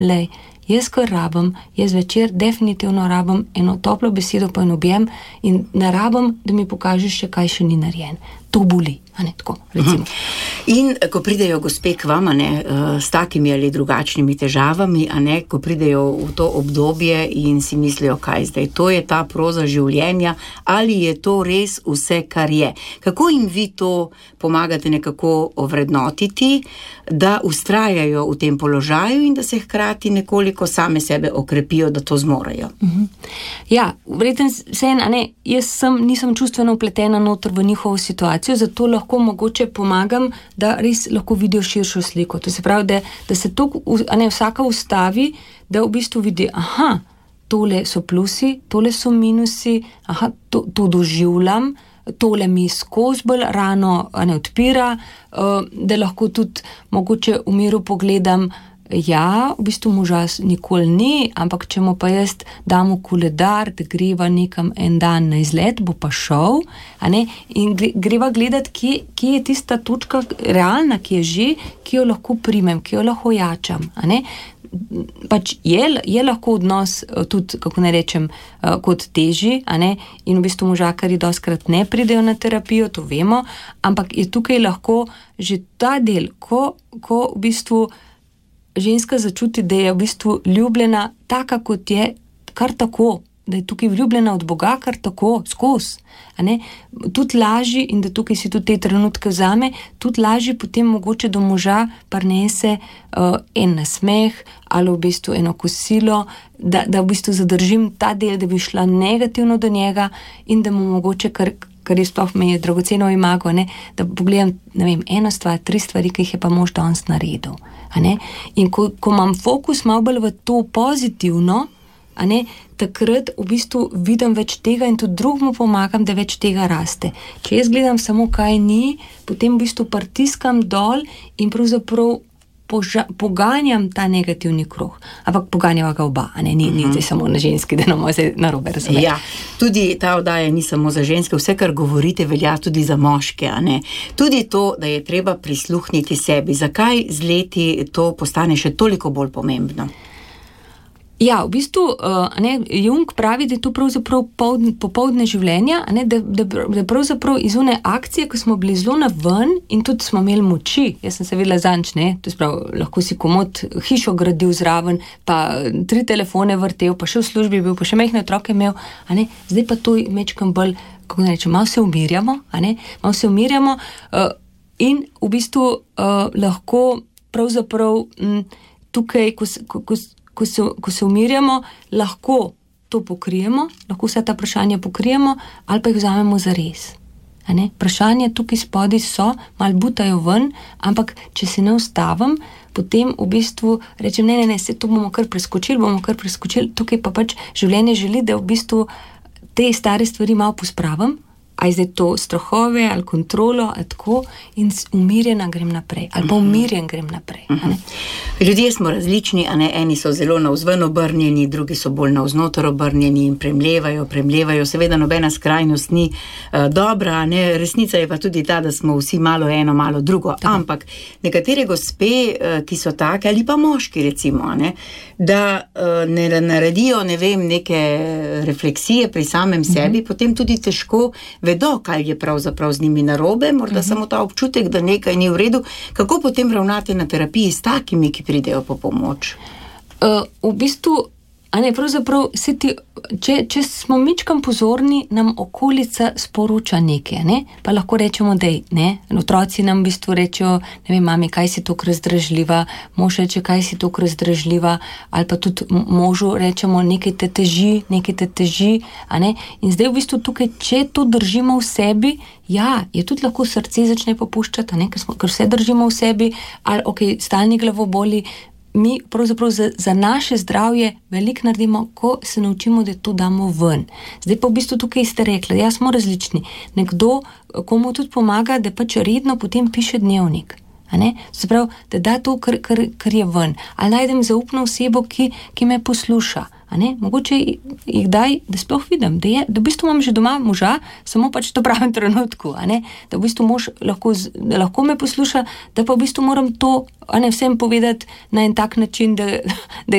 lej, jaz kar rabim, jaz večer definitivno rabim eno toplo besedo pa en objem in ne rabim, da mi pokažeš še, kaj še ni narejen. To boli, a ne tako, recimo. In ko pridejo gospe k vam, s takimi ali drugačnimi težavami, ko pridejo v to obdobje in si mislijo, kaj zdaj, to je ta proza življenja, ali je to res vse, kar je. Kako jim vi to pomagate nekako ovrednotiti, da ustrajajo v tem položaju in da se hkrati nekoliko same sebe okrepijo, da to zmorejo? Ja, verjetno jaz nisem čustveno vpletena noter v njihovo situacijo, zato lahko mogoče pomagam, da res lahko vidijo širšo sliko. To se pravi, da se to, vsaka ustavi, da v bistvu vidi, tole so plusi, tole so minusi, to doživljam, tole mi skozi bolj rano odpira, da lahko tudi mogoče v miru pogledam, ja, v bistvu moža nikoli ni, ampak če mu pa jaz dam v koledar, da greva nekam en dan na izlet, bo pa šel, in greva gledati, kje je tista točka realna, ki je že, ki jo lahko primem, ki jo lahko jačam, Pač je lahko odnos tudi, kako ne rečem, kot teži, in v bistvu možakarji dostikrat ne pridejo na terapijo, to vemo, ampak je tukaj lahko že ta del, ko v bistvu ženska začuti, da je v bistvu ljubljena taka, kot je, kar tako, da je tukaj vljubljena od Boga, kar tako, skozi, tudi lažji, in da tukaj si tudi te trenutke vzame, tudi lažji potem mogoče do moža prinese en nasmeh ali v bistvu eno kosilo, da v bistvu zadržim ta del, da bi šla negativno do njega in da mu mogoče, kar je sploh me je dragoceno imago, da pogledam, eno stvar, 3 stvari, ki jih je pa mož danes naredil. In ko imam fokus malo bolj v to pozitivno, takrat v bistvu vidim več tega in tudi drugmu pomagam, da več tega raste. Če jaz gledam samo, kaj ni, potem v bistvu pritiskam dol in pravzaprav poganjam ta negativni kruh. Ampak poganjava ga oba, ni zdaj samo na ženski, da nam se narobe razume. Ja, tudi ta oddaja ni samo za ženske, vse, kar govorite, velja tudi za moške, Tudi to, da je treba prisluhniti sebi. Zakaj z leti to postane še toliko bolj pomembno? Ja, v bistvu, Jung pravi, da je to pravzaprav popoldne življenja, da pravzaprav iz one akcije, ko smo bili zelo naven in tudi smo imeli moči, jaz sem se vedela zanč, to sprav, lahko si komod hišo gradil zraven, pa 3 telefone vrtel, pa še v službi bil, pa še majhne otroke imel, zdaj pa to mečkam bolj, kako ne rečem, malo se umirjamo, in v bistvu lahko pravzaprav tukaj, ko se umirjamo, lahko to pokrijemo, lahko vsa ta vprašanja pokrijemo ali pa jih vzamemo zares. Vprašanja tukaj spodaj so, malo butajo ven, ampak če se ne ustavim, potem v bistvu rečem, ne, se to bomo kar preskočili, tukaj pa pač življenje želi, da v bistvu te stare stvari malo pospravim, a je zdaj to strahove ali kontrolo, ali tako, in umirjena grem naprej, ali pa umirjen grem naprej. Ljudje smo različni, eni so zelo navzven obrnjeni, drugi so bolj navznoter obrnjeni in premlevajo, seveda nobena skrajnost ni dobra, resnica je pa tudi ta, da smo vsi malo eno, malo drugo, ampak nekatere gospe, ki so take, ali pa moški recimo, da ne naredijo, neke refleksije pri samem sebi, potem tudi težko vedo, kaj je pravzaprav z njimi narobe, morda samo ta občutek, da nekaj ni v redu. Kako potem ravnate na terapiji s takimi, ki pridejo po pomoč? V bistvu, pravzaprav, če smo mičkam pozorni, nam okolica sporoča nekaj, pa lahko rečemo, otroci nam v bistvu rečejo, mami, kaj si toliko razdražljiva, mož reče, kaj si toliko razdražljiva, ali pa tudi možu rečemo, nekaj te teži, in zdaj v bistvu tukaj, če to držimo v sebi, je tudi lahko srce začne popuščati, ker vse držimo v sebi, ali stalni glavoboli. Mi pravzaprav za naše zdravje veliko naredimo, ko se naučimo, da to damo ven. Zdaj pa v bistvu tukaj ste rekli, smo različni. Nekdo, komu tudi pomaga, da pač redno potem piše dnevnik. Se pravi, da da to, kar je ven. Ali najdem zaupno osebo, ki me posluša. Mogoče jih daj, da sploh vidim, da v bistvu imam že doma moža, samo pač v pravem trenutku, da v bistvu mož lahko me posluša, da pa v bistvu moram to vsem povedati na en tak način, da